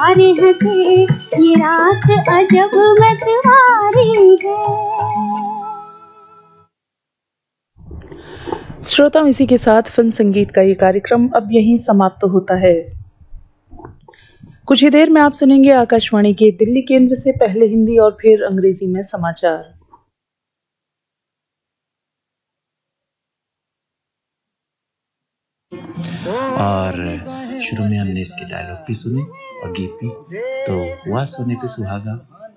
सारे हंसे, ये रात अजब मतवारी है। श्रोता, इसी के साथ फिल्म संगीत का ये कार्यक्रम अब यहीं समाप्त होता है। कुछ ही देर में आप सुनेंगे आकाशवाणी के दिल्ली केंद्र से पहले हिंदी और फिर अंग्रेजी में समाचार। और शुरू में हमने इसके डायलॉग भी सुने और गीत भी। तो हुआ सोने पे सुहागा।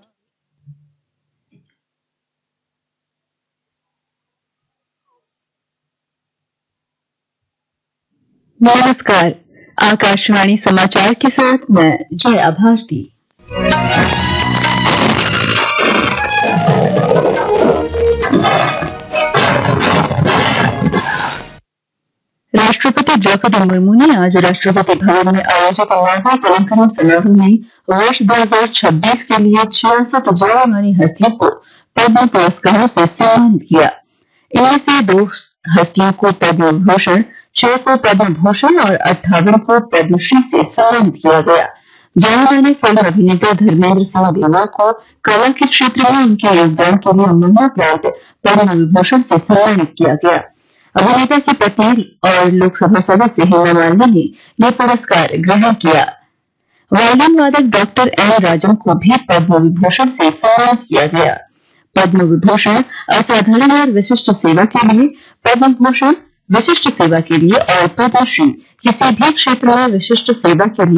नमस्कार, आकाशवाणी समाचार के साथ मैं जया भारती। राष्ट्रपति द्रौपदी मुर्मू ने आज राष्ट्रपति भवन में आयोजित नागरिक अलंकरण समारोह में वर्ष 2026 के लिए 66 जानी-मानी हस्तियों को पद्म पुरस्कारों से सम्मानित किया। इनमें से 2 हस्तियों को पद्म विभूषण, 6 को पद्म भूषण और 58 को पद्मश्री से सम्मानित किया गया। जाने-माने फिल्म अभिनेता धर्मेंद्र सिंह देवल को कला के क्षेत्र में उनके योगदान के लिए मरणोपरांत पद्म विभूषण से सम्मानित किया गया। अभिनेता की पत्नी और लोकसभा सदस्य हेमा मालिनी ने यह पुरस्कार ग्रहण किया। वायलिन वादक डॉक्टर एन राजन को भी पद्म विभूषण से सम्मानित किया गया। पद्म विभूषण असाधारण और विशिष्ट सेवा के लिए, पद्म भूषण विशिष्ट सेवा के लिए और पद्मश्री किसी भी क्षेत्र में विशिष्ट सेवा के लिए